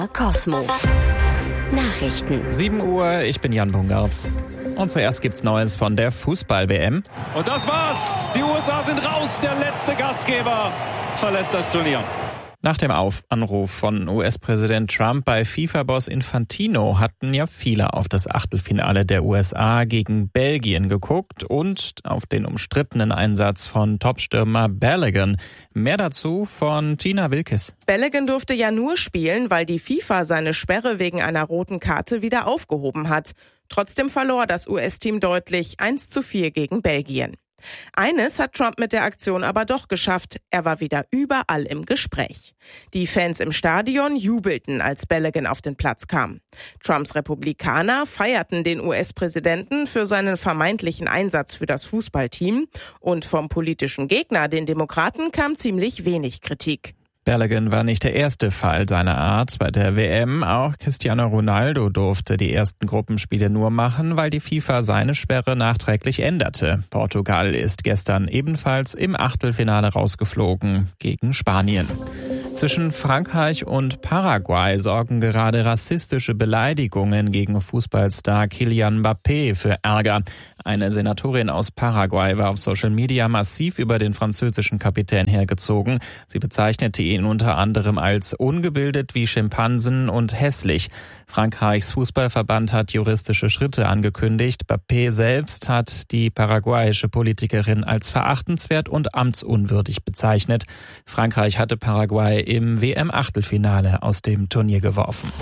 Cosmo. Nachrichten. 7 Uhr, ich bin Jan Bungartz. Und zuerst gibt's Neues von der Fußball-WM. Und das war's. Die USA sind raus. Der letzte Gastgeber verlässt das Turnier. Nach dem Anruf von US-Präsident Trump bei FIFA-Boss Infantino hatten ja viele auf das Achtelfinale der USA gegen Belgien geguckt und auf den umstrittenen Einsatz von Topstürmer Balogun. Mehr dazu von Tina Wilkes. Balogun durfte ja nur spielen, weil die FIFA seine Sperre wegen einer roten Karte wieder aufgehoben hat. Trotzdem verlor das US-Team deutlich 1:4 gegen Belgien. Eines hat Trump mit der Aktion aber doch geschafft. Er war wieder überall im Gespräch. Die Fans im Stadion jubelten, als Balogun auf den Platz kam. Trumps Republikaner feierten den US-Präsidenten für seinen vermeintlichen Einsatz für das Fußballteam. Und vom politischen Gegner, den Demokraten, kam ziemlich wenig Kritik. Balogun war nicht der erste Fall seiner Art bei der WM. Auch Cristiano Ronaldo durfte die ersten Gruppenspiele nur machen, weil die FIFA seine Sperre nachträglich änderte. Portugal ist gestern ebenfalls im Achtelfinale rausgeflogen gegen Spanien. Zwischen Frankreich und Paraguay sorgen gerade rassistische Beleidigungen gegen Fußballstar Kylian Mbappé für Ärger. Eine Senatorin aus Paraguay war auf Social Media massiv über den französischen Kapitän hergezogen. Sie bezeichnete ihn unter anderem als ungebildet wie Schimpansen und hässlich. Frankreichs Fußballverband hat juristische Schritte angekündigt. Mbappé selbst hat die paraguayische Politikerin als verachtenswert und amtsunwürdig bezeichnet. Frankreich hatte Paraguay im WM-Achtelfinale aus dem Turnier geworfen.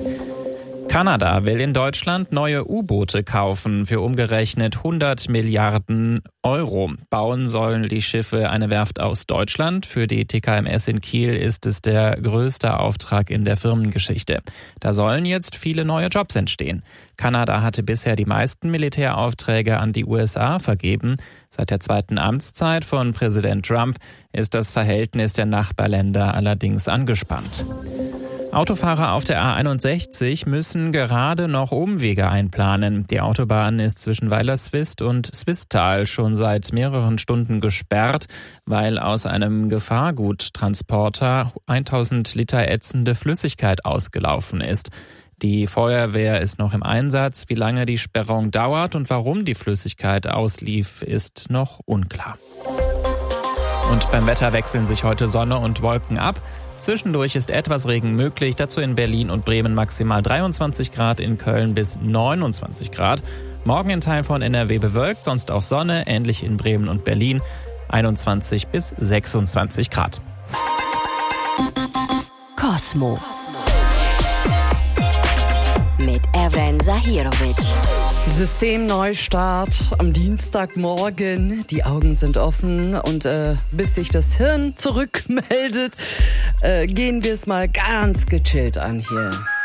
Kanada will in Deutschland neue U-Boote kaufen für umgerechnet 100 Milliarden Euro. Bauen sollen die Schiffe eine Werft aus Deutschland. Für die TKMS in Kiel ist es der größte Auftrag in der Firmengeschichte. Da sollen jetzt viele neue Jobs entstehen. Kanada hatte bisher die meisten Militäraufträge an die USA vergeben. Seit der zweiten Amtszeit von Präsident Trump ist das Verhältnis der Nachbarländer allerdings angespannt. Autofahrer auf der A61 müssen gerade noch Umwege einplanen. Die Autobahn ist zwischen Weilerswist und Swisttal schon seit mehreren Stunden gesperrt, weil aus einem Gefahrguttransporter 1000 Liter ätzende Flüssigkeit ausgelaufen ist. Die Feuerwehr ist noch im Einsatz. Wie lange die Sperrung dauert und warum die Flüssigkeit auslief, ist noch unklar. Und beim Wetter wechseln sich heute Sonne und Wolken ab. Zwischendurch ist etwas Regen möglich, dazu in Berlin und Bremen maximal 23 Grad, in Köln bis 29 Grad. Morgen in Teilen von NRW bewölkt, sonst auch Sonne, ähnlich in Bremen und Berlin, 21 bis 26 Grad. Cosmo. Mit Evren Zahirovic. Systemneustart am Dienstagmorgen. Die Augen sind offen und bis sich das Hirn zurückmeldet, gehen wir es mal ganz gechillt an hier.